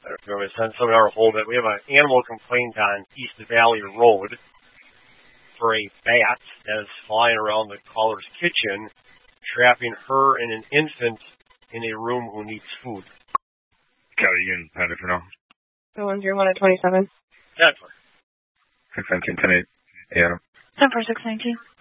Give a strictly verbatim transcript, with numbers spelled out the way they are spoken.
if you want me to send someone out a hold it. We have an animal complaint on East Valley Road for a bat that is flying around the caller's kitchen, trapping her and an infant in a room who needs food. Kelly, you can find it for now. The one zero one at twenty-seven. That's right. six nineteen, ten eight. Yeah. ten four six nineteen.